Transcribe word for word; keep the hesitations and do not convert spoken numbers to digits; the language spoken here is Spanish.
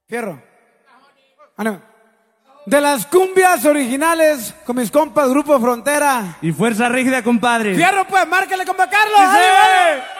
Fierro. Ah, no. De las cumbias originales con mis compas Grupo Frontera. Y Fuerza Rígida, compadre. Fierro, pues, márcale, compa Carlos. ¡Sí!